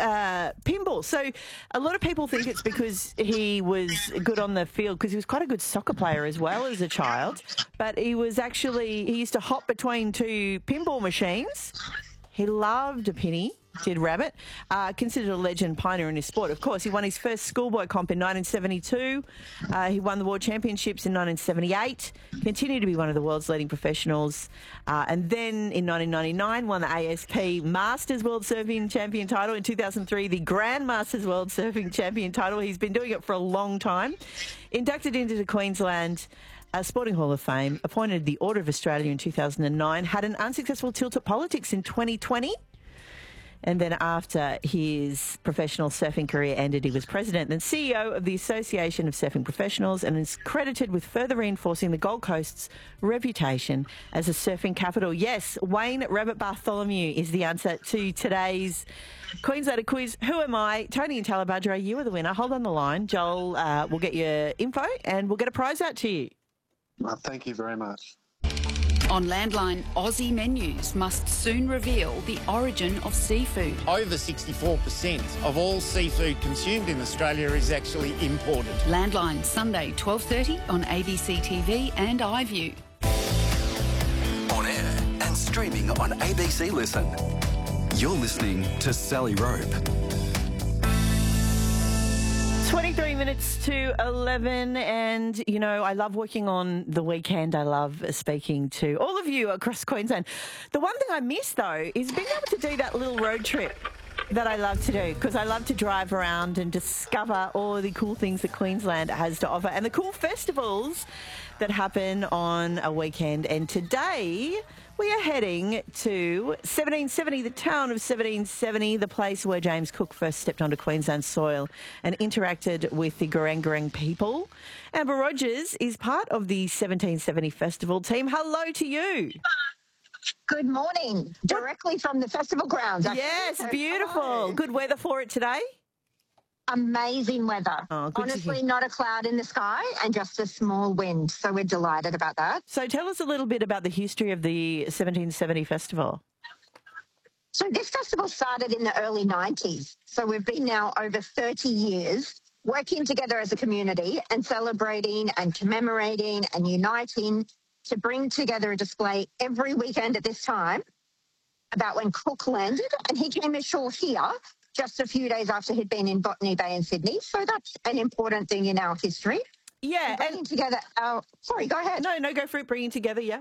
pinball. So a lot of people think it's because he was good on the field because he was quite a good soccer player as well as a child. But he used to hop between two pinball machines. He loved a penny, did Rabbit. Considered a legend, pioneer in his sport. Of course, he won his first schoolboy comp in 1972. He won the World Championships in 1978. Continued to be one of the world's leading professionals. And then in 1999, won the ASP Masters World Surfing Champion title. In 2003, the Grand Masters World Surfing Champion title. He's been doing it for a long time. Inducted into the Queensland Sporting Hall of Fame, appointed the Order of Australia in 2009, had an unsuccessful tilt at politics in 2020. And then after his professional surfing career ended, he was president and CEO of the Association of Surfing Professionals and is credited with further reinforcing the Gold Coast's reputation as a surfing capital. Yes, Wayne Rabbit Bartholomew is the answer to today's Queenslander quiz. Who am I? Tony and Talabudra, you are the winner. Hold on the line. Joel will get your info and we'll get a prize out to you. Well, thank you very much. On Landline, Aussie menus must soon reveal the origin of seafood. Over 64% of all seafood consumed in Australia is actually imported. Landline, Sunday, 12:30 on ABC TV and iView. On air and streaming on ABC Listen. You're listening to Sally Rope. 23 minutes to 11 and, you know, I love working on the weekend. I love speaking to all of you across Queensland. The one thing I miss, though, is being able to do that little road trip that I love to do because I love to drive around and discover all the cool things that Queensland has to offer and the cool festivals that happen on a weekend. And today we are heading to 1770, the town of 1770, the place where James Cook first stepped onto Queensland soil and interacted with the Gureng people. Amber Rogers is part of the 1770 festival team. Hello to you. Good morning. Directly from the festival grounds. Yes, beautiful. Hello. Good weather for it today? Amazing weather. Oh, good. Honestly, not a cloud in the sky and just a small wind. So we're delighted about that. So tell us a little bit about the history of the 1770 festival. So this festival started in the early 90s. So we've been now over 30 years working together as a community and celebrating and commemorating and uniting to bring together a display every weekend at this time about when Cook landed and he came ashore here just a few days after he'd been in Botany Bay in Sydney. So that's an important thing in our history. Yeah. Bringing together our... Sorry, go ahead. No, go for it. Bringing together, yeah.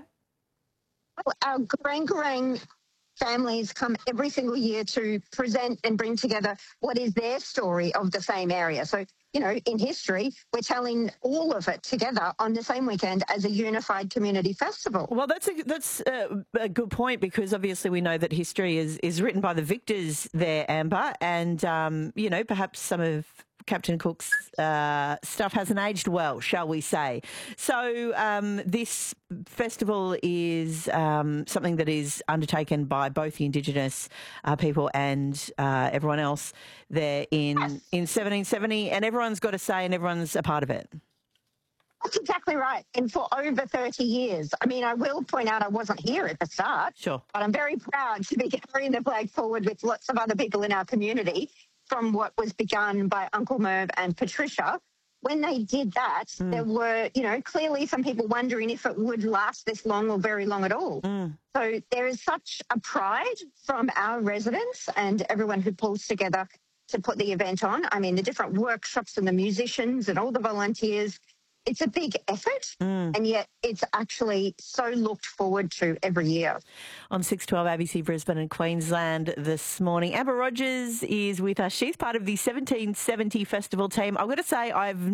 Our Gureng families come every single year to present and bring together what is their story of the same area. So, you know, in history, we're telling all of it together on the same weekend as a unified community festival. Well, that's a good point because obviously we know that history is written by the victors there, Amber, and, you know, perhaps some of Captain Cook's stuff hasn't aged well, shall we say. So this festival is something that is undertaken by both the Indigenous people and everyone else there in 1770, and everyone's got a say and everyone's a part of it. That's exactly right. And for over 30 years. I mean, I will point out I wasn't here at the start. Sure. But I'm very proud to be carrying the flag forward with lots of other people in our community from what was begun by Uncle Merv and Patricia. When they did that, there were, you know, clearly some people wondering if it would last this long or very long at all. So there is such a pride from our residents and everyone who pulls together to put the event on. I mean, the different workshops and the musicians and all the volunteers. It's a big effort, and yet it's actually so looked forward to every year. On 612 ABC Brisbane and Queensland this morning, Amber Rogers is with us. She's part of the 1770 festival team. I've got to say,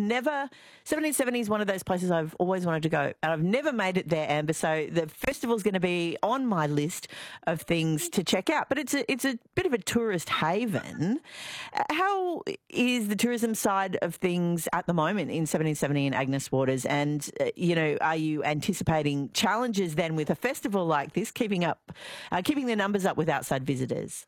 1770 is one of those places I've always wanted to go, and I've never made it there, Amber, so the festival's going to be on my list of things to check out. But it's a bit of a tourist haven. How is the tourism side of things at the moment in 1770 in Agnes Waters, and you know, are you anticipating challenges then with a festival like this, keeping the numbers up with outside visitors?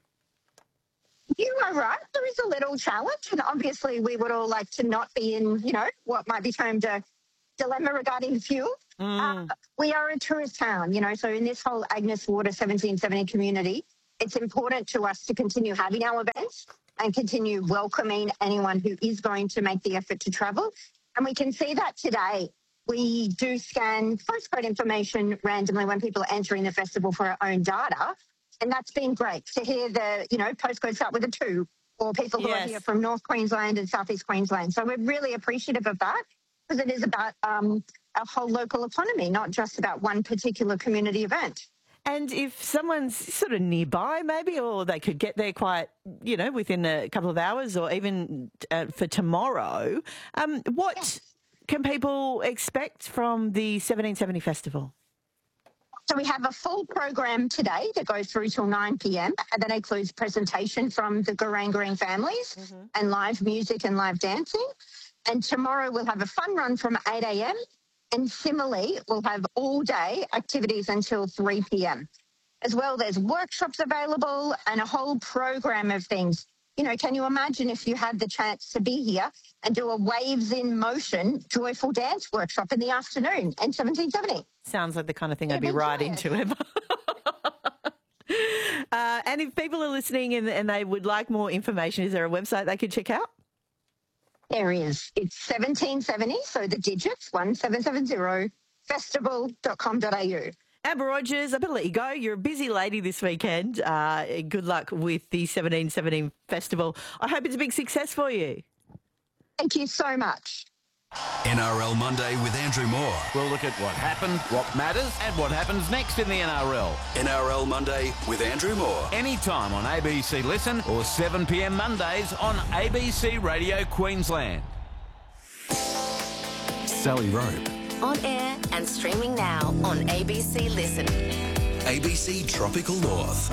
You are right. There is a little challenge, and obviously we would all like to not be in, you know, what might be termed a dilemma regarding fuel. We are a tourist town, you know, so in this whole Agnes Water 1770 community, It's important to us to continue having our events and continue welcoming anyone who is going to make the effort to travel. And we can see that today. We do scan postcode information randomly when people are entering the festival for our own data. And that's been great to hear the, postcodes start with a 2 or people who are here from North Queensland and Southeast Queensland. So we're really appreciative of that because it is about our whole local economy, not just about one particular community event. And if someone's sort of nearby maybe, or they could get there quite, within a couple of hours or even for tomorrow, what can people expect from the 1770 Festival? So we have a full program today that goes through till 9 p.m. and that includes presentation from the Garangarang families and live music and live dancing. And tomorrow we'll have a fun run from 8 a.m. and similarly we'll have all day activities until 3 p.m. As well, there's workshops available and a whole program of things. Can you imagine if you had the chance to be here and do a Waves in Motion joyful dance workshop in the afternoon in 1770? Sounds like the kind of thing I'd be right into, Emma. And if people are listening and they would like more information, is there a website they could check out? There is. It's 1770, so the digits, 1770, festival.com.au. Amber Rogers, I better let you go. You're a busy lady this weekend. Good luck with the 1770 Festival. I hope it's a big success for you. Thank you so much. NRL Monday with Andrew Moore. We'll look at what happened, what matters, and what happens next in the NRL. NRL Monday with Andrew Moore. Anytime on ABC Listen or 7 p.m. Mondays on ABC Radio Queensland. Sally Rope. On air and streaming now on ABC Listen. ABC Tropical North.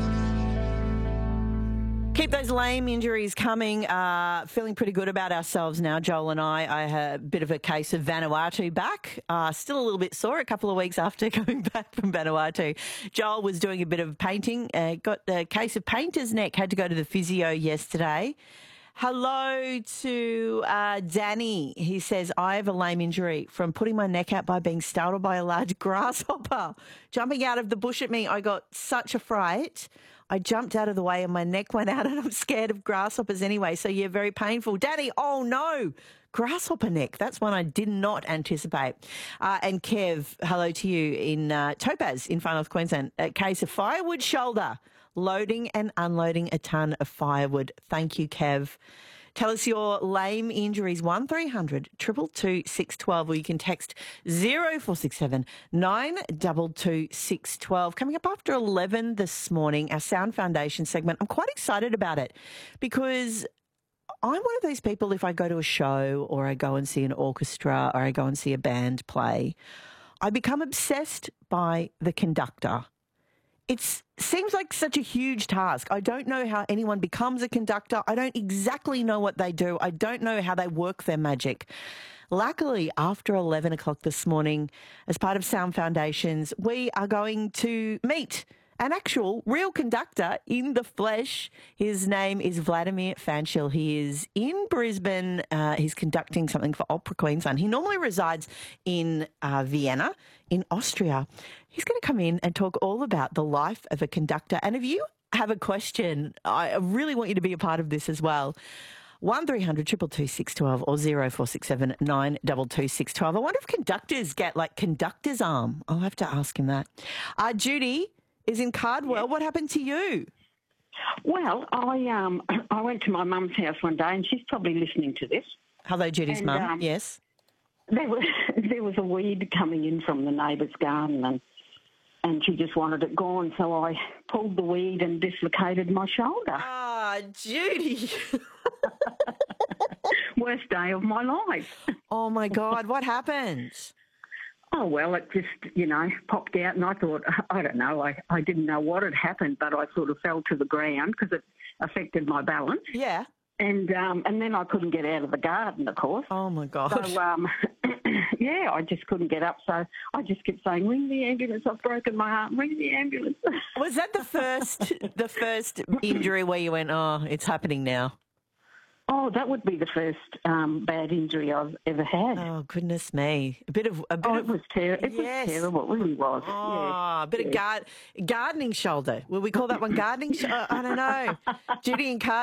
Keep those lame injuries coming. Feeling pretty good about ourselves now, Joel and I. I had a bit of a case of Vanuatu back. Still a little bit sore a couple of weeks after coming back from Vanuatu. Joel was doing a bit of painting. Got a case of painter's neck. Had to go to the physio yesterday. Hello to Danny. He says, I have a lame injury from putting my neck out by being startled by a large grasshopper jumping out of the bush at me. I got such a fright. I jumped out of the way and my neck went out and I'm scared of grasshoppers anyway. So, yeah, very painful. Danny, oh, no. Grasshopper neck. That's one I did not anticipate. And Kev, hello to you in Topaz in Far North Queensland. A case of firewood shoulder. Loading and unloading a ton of firewood. Thank you, Kev. Tell us your lame injuries, 1300 222 612, or you can text 0467 922 612. Coming up after 11 this morning, our Sound Foundation segment. I'm quite excited about it because I'm one of those people, if I go to a show or I go and see an orchestra or I go and see a band play, I become obsessed by the conductor. It seems like such a huge task. I don't know how anyone becomes a conductor. I don't exactly know what they do. I don't know how they work their magic. Luckily, after 11 o'clock this morning, as part of Sound Foundations, we are going to meet an actual real conductor in the flesh. His name is Vladimir Fanchil. He is in Brisbane. He's conducting something for Opera Queensland. He normally resides in Vienna, in Austria. He's going to come in and talk all about the life of a conductor. And if you have a question, I really want you to be a part of this as well. 1300 222 612 or 0467 922 612. I wonder if conductors get like conductor's arm. I'll have to ask him that. Judy is in Cardwell. Yes. What happened to you? Well, I went to my mum's house one day, and she's probably listening to this. Hello, Judy's mum. Yes. There was a weed coming in from the neighbour's garden, and she just wanted it gone. So I pulled the weed and dislocated my shoulder. Ah, Judy. Worst day of my life. Oh my God! What happened? Oh, well, it just, popped out, and I thought, I don't know, I didn't know what had happened, but I sort of fell to the ground because it affected my balance. Yeah. And then I couldn't get out of the garden, of course. Oh, my God. So, yeah, I just couldn't get up, so I just kept saying, ring the ambulance, I've broken my arm, ring the ambulance. Was that the first injury where you went, oh, it's happening now? Oh, that would be the first bad injury I've ever had. Oh, goodness me. It was terrible. It was terrible. It really was. Oh, a bit of gardening shoulder. Will we call that one gardening shoulder? I don't know. Judy and Cardiff.